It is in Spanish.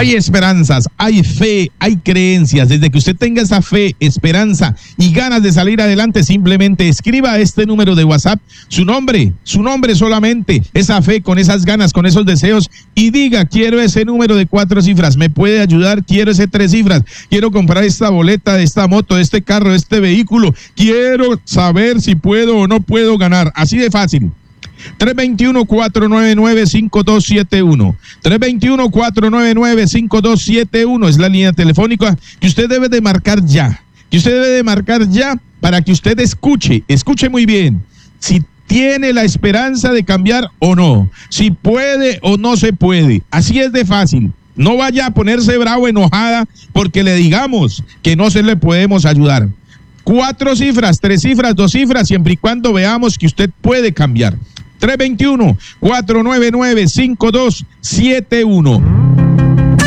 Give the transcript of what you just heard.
Hay esperanzas, hay fe, hay creencias. Desde que usted tenga esa fe, esperanza y ganas de salir adelante, simplemente escriba a este número de WhatsApp su nombre solamente, esa fe, con esas ganas, con esos deseos, y diga: quiero ese número de 4 cifras, me puede ayudar, quiero ese 3 cifras, quiero comprar esta boleta de esta moto, de este carro, de este vehículo, quiero saber si puedo o no puedo ganar. Así de fácil. 321-499-5271. 321-499-5271 es la línea telefónica que usted debe de marcar ya. Para que usted escuche muy bien si tiene la esperanza de cambiar o no, si puede o no se puede. Así es de fácil. No vaya a ponerse bravo, enojada, porque le digamos que no se le podemos ayudar. 4 cifras, 3 cifras, 2 cifras, siempre y cuando veamos que usted puede cambiar. 321-499-5271.